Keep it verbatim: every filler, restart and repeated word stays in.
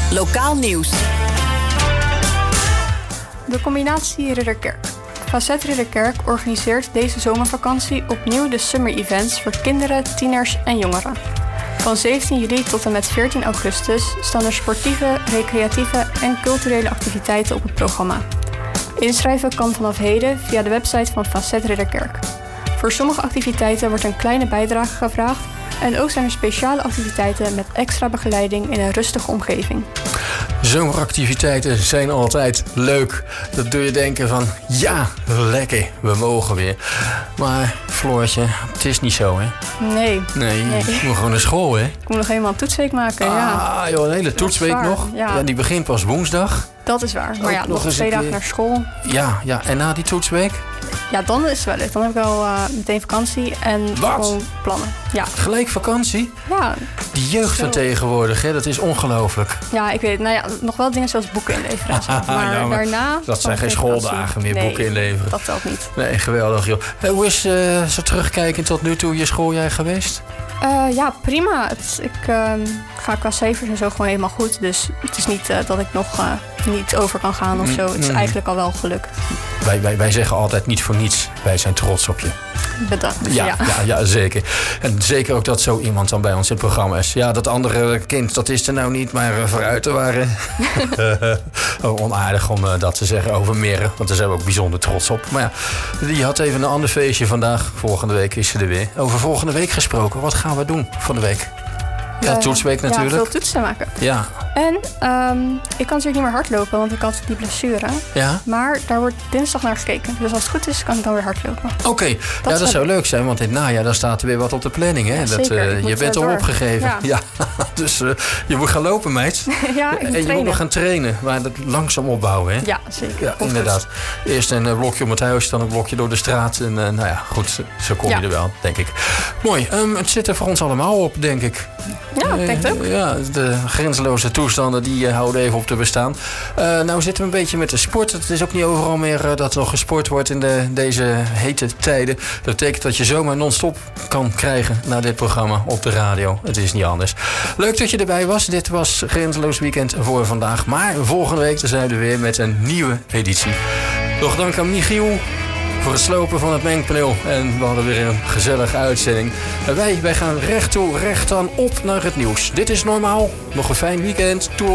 Lokaal nieuws. De combinatie Ridderkerk. Facet Ridderkerk organiseert deze zomervakantie opnieuw de summer events voor kinderen, tieners en jongeren. Van zeventien juli tot en met veertien augustus staan er sportieve, recreatieve en culturele activiteiten op het programma. Inschrijven kan vanaf heden via de website van Facet Ridderkerk. Voor sommige activiteiten wordt een kleine bijdrage gevraagd en ook zijn er speciale activiteiten met extra begeleiding in een rustige omgeving. Zomeractiviteiten zijn altijd leuk. Dat doe je denken van, ja, lekker, we mogen weer. Maar Floortje, het is niet zo, hè? Nee. Nee, nee. je moet gewoon naar school, hè? Ik moet nog helemaal een toetsweek maken, ah, ja. joh, een hele toetsweek nog. Ja. Ja, die begint pas woensdag. Dat is waar. Maar ook ja, nog, nog twee dagen keer... naar school. Ja, ja, en na die toetsweek? Ja, dan is het wel leuk. Dan heb ik wel uh, meteen vakantie en Wat? gewoon plannen. Ja. Gelijk vakantie? Ja. Die jeugd van tegenwoordig, hè, dat is ongelooflijk. Ja, ik weet het. Nou ja, nog wel dingen zoals boeken inleveren. maar, ja, maar daarna... dat zijn geen schooldagen meer, nee, boeken inleveren. Dat telt niet. Nee, geweldig, joh. Hey, hoe is uh, zo terugkijkend tot nu toe je schooljaar geweest? Uh, ja, prima. Het, ik uh, ga qua cijfers en zo gewoon helemaal goed. Dus het is niet uh, dat ik nog uh, niet over kan gaan of zo. Het is eigenlijk al wel gelukt. Wij, wij, wij zeggen altijd niet voor niets. Wij zijn trots op je. Bedankt. Ja, ja. ja, ja, zeker. En zeker ook dat zo iemand dan bij ons in het programma is. Ja, dat andere kind, dat is er nou niet, maar vooruit te waren. oh, onaardig om uh, dat te zeggen over Merre, want daar zijn we ook bijzonder trots op. Maar ja, die had even een ander feestje vandaag. Volgende week is ze er weer. Over volgende week gesproken, wat gaan we doen van de week? Ja, uh, toetsweek natuurlijk. Ja, veel toetsen maken. Ja. En um, ik kan natuurlijk niet meer hardlopen, want ik had die blessure. Ja. Maar daar wordt dinsdag naar gekeken. Dus als het goed is, kan ik dan weer hardlopen. Oké, okay. dat, ja, dat zou leuk zijn, want in het najaar dan staat er weer wat op de planning. Hè? Ja, dat, uh, je bent al opgegeven. Ja. Ja. dus uh, je moet gaan lopen, meid. ja, ik moet en je trainen. moet nog gaan trainen, maar dat langzaam opbouwen. Hè? Ja, zeker. Ja, inderdaad. Eerst een uh, blokje om het huis, dan een blokje door de straat. En uh, nou ja, goed, zo kom je ja. er wel, denk ik. Mooi, um, het zit er voor ons allemaal op, denk ik. Ja, ik denk het ook. Ja, de grenzeloze toestanden die uh, houden even op te bestaan. Uh, nou zitten we een beetje met de sport. Het is ook niet overal meer uh, dat er nog gesport wordt in de, deze hete tijden. Dat betekent dat je zomaar non-stop kan krijgen naar dit programma op de radio. Het is niet anders. Leuk dat je erbij was. Dit was Grenzeloos Weekend voor vandaag. Maar volgende week zijn we weer met een nieuwe editie. Nog dank aan Michiel voor het slopen van het mengpaneel. En we hadden weer een gezellige uitzending. En wij, wij gaan recht toe, recht aan op naar het nieuws. Dit is Normaal. Nog een fijn weekend. Toe.